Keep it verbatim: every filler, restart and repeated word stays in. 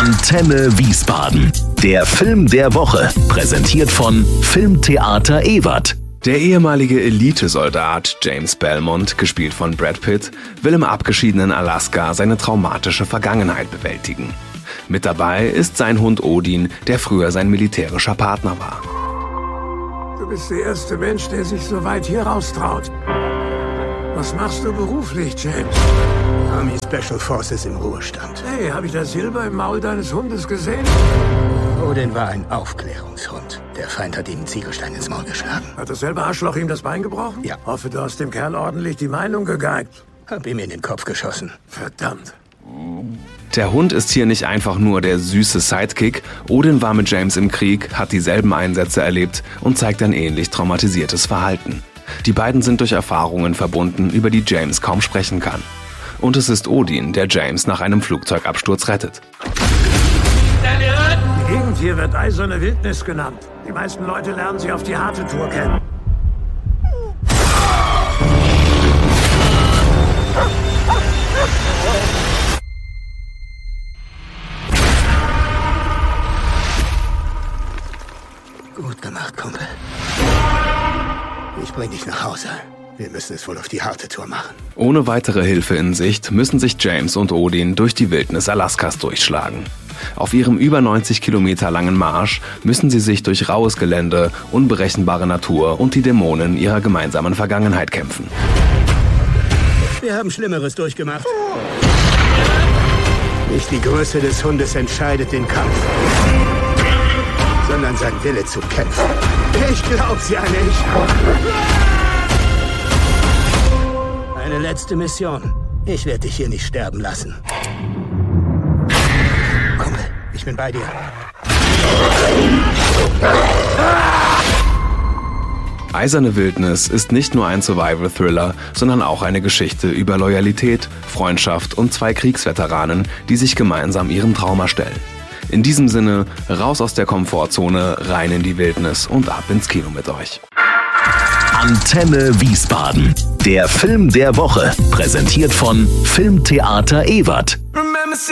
Antenne Wiesbaden. Der Film der Woche. Präsentiert von Filmtheater Ewert. Der ehemalige Elitesoldat James Belmont, gespielt von Brad Pitt, will im abgeschiedenen Alaska seine traumatische Vergangenheit bewältigen. Mit dabei ist sein Hund Odin, der früher sein militärischer Partner war. Du bist der erste Mensch, der sich so weit hier raustraut. Was machst du beruflich, James? Army Special Forces im Ruhestand. Hey, habe ich das Silber im Maul deines Hundes gesehen? Odin war ein Aufklärungshund. Der Feind hat ihm einen Ziegelstein ins Maul geschlagen. Hat dasselbe Arschloch ihm das Bein gebrochen? Ja. Hoffe, du hast dem Kerl ordentlich die Meinung gegeigt. Hab ihm in den Kopf geschossen. Verdammt. Der Hund ist hier nicht einfach nur der süße Sidekick. Odin war mit James im Krieg, hat dieselben Einsätze erlebt und zeigt ein ähnlich traumatisiertes Verhalten. Die beiden sind durch Erfahrungen verbunden, über die James kaum sprechen kann. Und es ist Odin, der James nach einem Flugzeugabsturz rettet. Die Gegend hier wird eiserne Wildnis genannt. Die meisten Leute lernen sie auf die harte Tour kennen. Gut gemacht, Kumpel. Ich bring dich nach Hause. Wir müssen es wohl auf die harte Tour machen. Ohne weitere Hilfe in Sicht müssen sich James und Odin durch die Wildnis Alaskas durchschlagen. Auf ihrem über neunzig Kilometer langen Marsch müssen sie sich durch raues Gelände, unberechenbare Natur und die Dämonen ihrer gemeinsamen Vergangenheit kämpfen. Wir haben Schlimmeres durchgemacht. Nicht die Größe des Hundes entscheidet den Kampf, sondern sein Wille zu kämpfen. Ich glaub's ja nicht. Eine letzte Mission. Ich werde dich hier nicht sterben lassen. Kumpel, ich bin bei dir. Eiserne Wildnis ist nicht nur ein Survival-Thriller, sondern auch eine Geschichte über Loyalität, Freundschaft und zwei Kriegsveteranen, die sich gemeinsam ihrem Trauma stellen. In diesem Sinne, raus aus der Komfortzone, rein in die Wildnis und ab ins Kino mit euch. Antenne Wiesbaden. Der Film der Woche. Präsentiert von Filmtheater Ewert.